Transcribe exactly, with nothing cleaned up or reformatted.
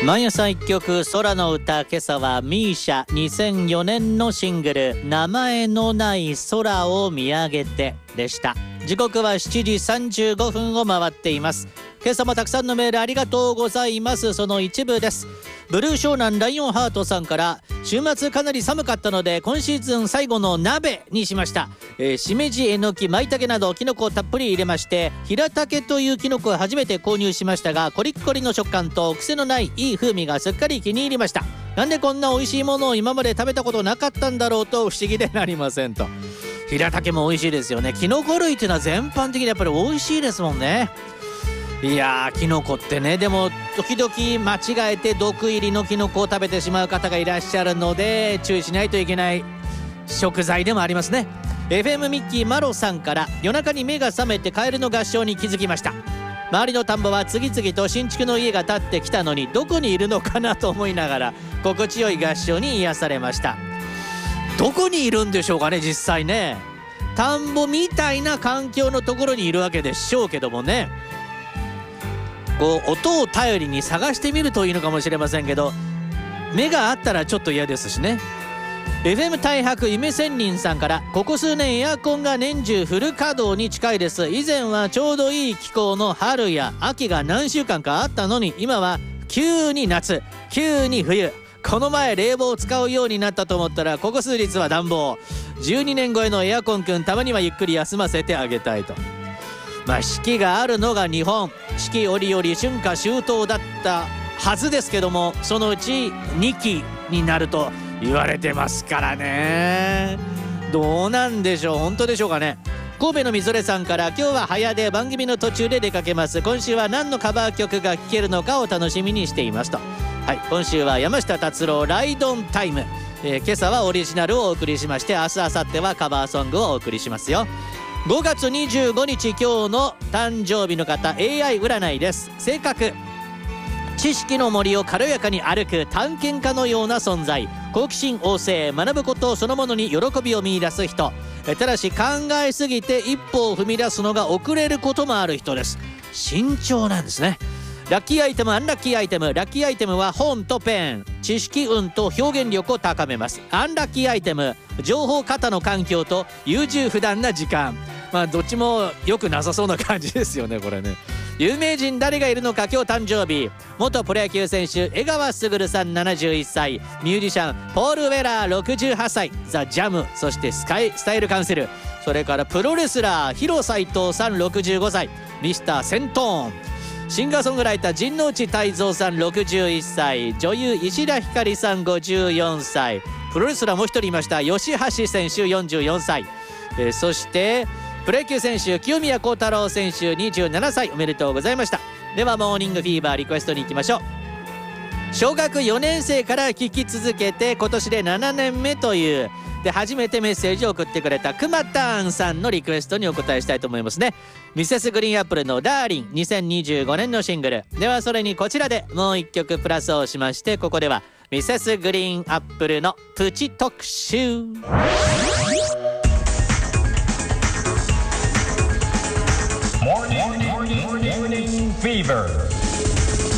毎朝一曲空の歌、今朝はミーシャにせんよねんのシングル名前のない空を見上げてでした。時刻はしちじさんじゅうごふんを回っています。今朝もたくさんのメールありがとうございます。その一部です。ブルー湘南ライオンハートさんから、週末かなり寒かったので今シーズン最後の鍋にしました。えー、しめじ、えのき、まいたけなどきのこをたっぷり入れまして、平竹というきのこを初めて購入しましたが、コリッコリの食感と癖のないいい風味がすっかり気に入りました。なんでこんな美味しいものを今まで食べたことなかったんだろうと不思議でなりませんと。平竹も美味しいですよね。きのこ類っていうのは全般的にやっぱり美味しいですもんね。いやー、キノコってね、でも時々間違えて毒入りのキノコを食べてしまう方がいらっしゃるので、注意しないといけない食材でもありますね。 エフエム ミッキーマロさんから、夜中に目が覚めてカエルの合唱に気づきました。周りの田んぼは次々と新築の家が建ってきたのに、どこにいるのかなと思いながら心地よい合唱に癒されました。どこにいるんでしょうかね、実際ね。田んぼみたいな環境のところにいるわけでしょうけどもね、こう音を頼りに探してみるといいのかもしれませんけど、目があったらちょっと嫌ですしね。 エフエム 大白夢仙人さんから、ここ数年エアコンが年中フル稼働に近いです。以前はちょうどいい気候の春や秋が何週間かあったのに、今は急に夏、急に冬、この前冷房を使うようになったと思ったら、ここ数日は暖房。じゅうにねん超えのエアコンくん、たまにはゆっくり休ませてあげたいと。まあ四季があるのが日本、四季折々春夏秋冬だったはずですけども、そのうちにきになると言われてますからね。どうなんでしょう、本当でしょうかね。神戸のみぞれさんから、今日は早で番組の途中で出かけます。今週は何のカバー曲が聴けるのかを楽しみにしていますと。はい、今週は山下達郎ライドンタイム、えー、今朝はオリジナルをお送りしまして、明日明後日はカバーソングをお送りしますよ。ごがつにじゅうごにち、今日の誕生日の方、 エーアイ 占いです。性格、知識の森を軽やかに歩く探検家のような存在。好奇心旺盛、学ぶことそのものに喜びを見出す人。ただし考えすぎて一歩を踏み出すのが遅れることもある人です。慎重なんですね。ラッキーアイテム、アンラッキーアイテム。ラッキーアイテムは本とペン。知識運と表現力を高めます。アンラッキーアイテム、情報過多の環境と優柔不断な時間。まあどっちも良くなさそうな感じですよね、これね。有名人誰がいるのか、今日誕生日。元プロ野球選手江川卓さんななじゅういっさい、ミュージシャンポール・ウェラーろくじゅうはっさい、ザ・ジャム、そしてスカイスタイルカウンセル、それからプロレスラー広斎藤さんろくじゅうごさい、ミスターセントーン、シンガーソングライター陣内泰造さんろくじゅういっさい、女優石田ひかりさんごじゅうよんさい、プロレスラーもう一人いました、吉橋選手よんじゅうよんさい、えー、そしてプロ野球選手清宮幸太郎選手にじゅうななさい、おめでとうございました。ではモーニングフィーバーリクエストに行きましょう。小学よねんせいから聴き続けて今年でななねんめというで、初めてメッセージを送ってくれたくまたんさんのリクエストにお答えしたいと思いますね。ミセスグリーンアップルのダーリン、にせんにじゅうごねんのシングルでは、それにこちらでもう一曲プラスをしまして、ここではミセスグリーンアップルのプチ特集。